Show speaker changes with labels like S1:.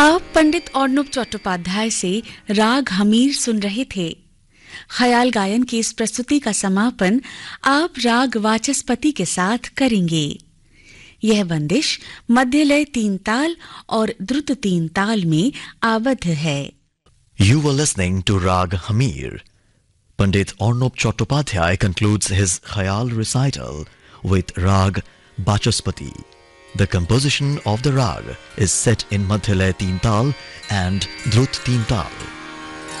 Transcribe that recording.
S1: आप पंडित अर्णब चट्टोपाध्याय से राग हमीर सुन रहे थे। ख्याल गायन की इस प्रस्तुति का समापन आप राग वाचस्पति के साथ करेंगे। यह बंदिश मध्य लय 3 ताल और द्रुत 3 ताल में आबद्ध है।
S2: You were listening to Rag Hamir. Pandit Arnob Chattopadhyay concludes his Khayal recital with Rag Vachaspati. The composition of the rag is set in Madhya Lay 3 Tal and Drut 3 Tal.